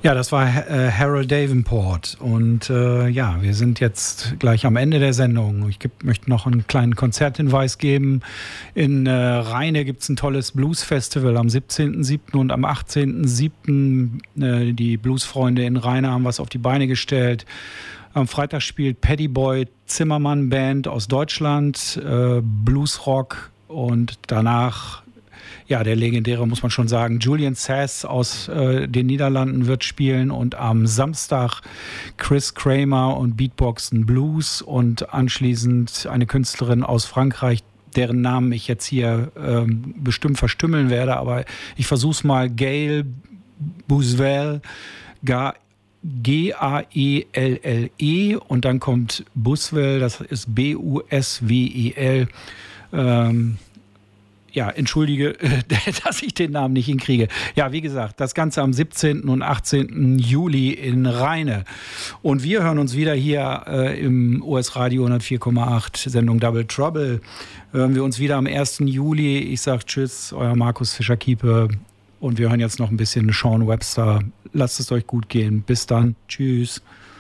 Ja, das war Harold Davenport und ja, wir sind jetzt gleich am Ende der Sendung. Ich möchte noch einen kleinen Konzerthinweis geben. In Rheine gibt es ein tolles Blues-Festival am 17.07. und am 18.07. Die Bluesfreunde in Rheine haben was auf die Beine gestellt. Am Freitag spielt Paddy Boy Zimmermann Band aus Deutschland, Bluesrock, und danach, ja, der legendäre, muss man schon sagen, Julian Sass aus den Niederlanden wird spielen, und am Samstag Chris Kramer und Beatboxen Blues, und anschließend eine Künstlerin aus Frankreich, deren Namen ich jetzt hier bestimmt verstümmeln werde, aber ich versuch's mal, Gail Buswell, Gaelle, und dann kommt Buswell, das ist Buswel. Ja, entschuldige, dass ich den Namen nicht hinkriege. Ja, wie gesagt, das Ganze am 17. und 18. Juli in Rheine. Und wir hören uns wieder hier im OS Radio 104,8, Sendung Double Trouble. Hören wir uns wieder am 1. Juli. Ich sage tschüss, euer Markus Fischer-Kiepe. Und wir hören jetzt noch ein bisschen Sean Webster. Lasst es euch gut gehen. Bis dann. Tschüss.